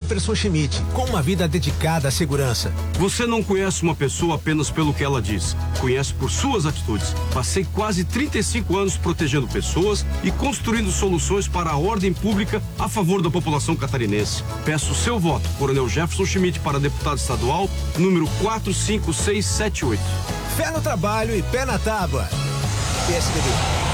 Jefferson Schmidt, com uma vida dedicada à segurança. Você não conhece uma pessoa apenas pelo que ela diz, conhece por suas atitudes. Passei quase 35 anos protegendo pessoas e construindo soluções para a ordem pública a favor da população catarinense. Peço o seu voto, Coronel Jefferson Schmidt, para deputado estadual, número 45678. Fé no trabalho e pé na tábua. PSDB.